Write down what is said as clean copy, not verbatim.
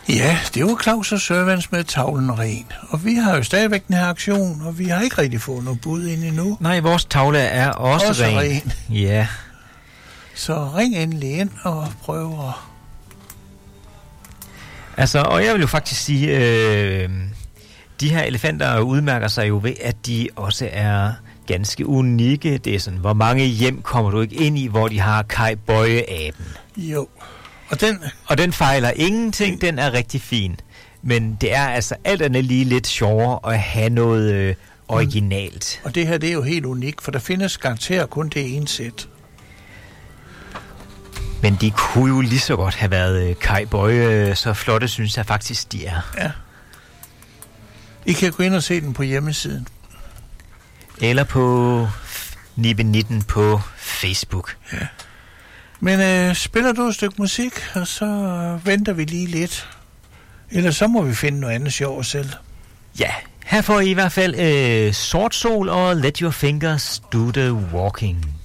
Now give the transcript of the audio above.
Ja, det var Claus og Sørvans med tavlen ren. Og vi har jo stadigvæk den her aktion, og vi har ikke rigtig fået noget bud ind endnu. Nej, vores tavle er også ren. Ja. Så ring endelig ind og prøv at... Altså, og jeg vil jo faktisk sige, de her elefanter udmærker sig jo ved, at de også er ganske unikke. Det er sådan, hvor mange hjem kommer du ikke ind i, hvor de har Kai Boye-aben. Jo. Og den fejler ingenting, den er rigtig fin. Men det er altså alt andet lige lidt sjovere at have noget originalt. Og det her, det er jo helt unikt, for der findes garanteret kun det ene sæt. Men de kunne jo lige så godt have været Kai Boye, så flotte synes jeg faktisk, de er. Ja. I kan gå ind og se den på hjemmesiden. Eller på Nibe19 på Facebook. Ja. Men spiller du et stykke musik, og så venter vi lige lidt. Eller så må vi finde noget andet sjovt selv. Ja, her får I hvert fald Sort Sol og Let Your Fingers Do The Walking.